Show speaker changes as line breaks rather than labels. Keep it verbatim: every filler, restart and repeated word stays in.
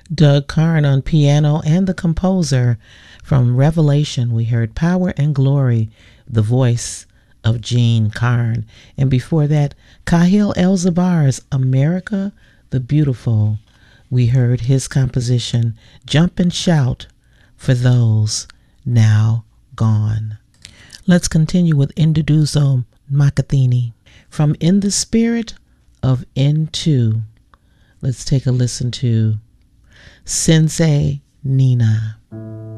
Doug Karn on piano and the composer. From Revelation, we heard Power and Glory, the voice of Gene Karn. And before that, Kahil El-Zabar's America the Beautiful. We heard his composition, Jump and Shout for Those Now Gone. Let's continue with Induduzo Makathini. From In the Spirit of Into, let's take a listen to Sensei Nina.